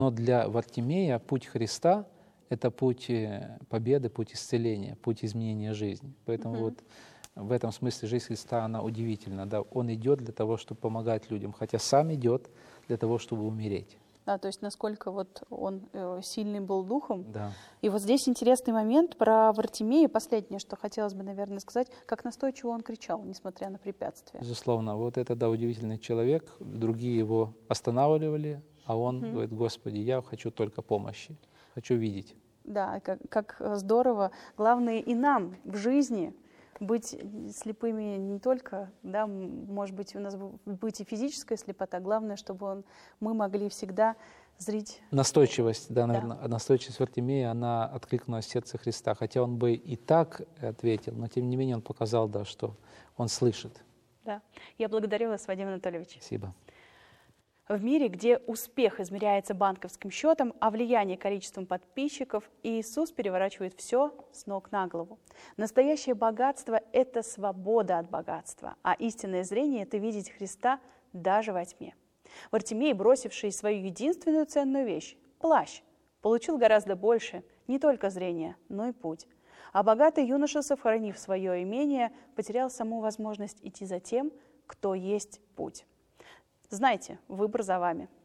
Но для Вартимея путь Христа — это путь победы, путь исцеления, путь изменения жизни. Поэтому вот в этом смысле жизнь Христа, она удивительна. Да? Он идет для того, чтобы помогать людям, хотя сам идет для того, чтобы умереть. Да, то есть насколько вот он сильный был духом. Да. И вот здесь интересный момент про Вартимея. Последнее, что хотелось бы, наверное, сказать, как настойчиво он кричал, несмотря на препятствия. Безусловно. Вот это, да, удивительный человек. Другие его останавливали, а он говорит: Господи, я хочу только помощи, хочу видеть. Да, как здорово. Главное и нам в жизни быть слепыми не только, да, может быть, у нас быть и физическая слепота, главное, чтобы мы могли всегда зрить. Настойчивость, да, наверное, настойчивость Вартимея, она откликнулась в сердце Христа. Хотя он бы и так ответил, но тем не менее он показал, да, что он слышит. Да. Я благодарю вас, Вадим Анатольевич. Спасибо. В мире, где успех измеряется банковским счетом, а влияние количеством подписчиков, Иисус переворачивает все с ног на голову. Настоящее богатство – это свобода от богатства, а истинное зрение – это видеть Христа даже во тьме. Вартимей, бросивший свою единственную ценную вещь – плащ, получил гораздо больше, не только зрение, но и путь. А богатый юноша, сохранив свое имение, потерял саму возможность идти за тем, кто есть путь. Знайте, выбор за вами.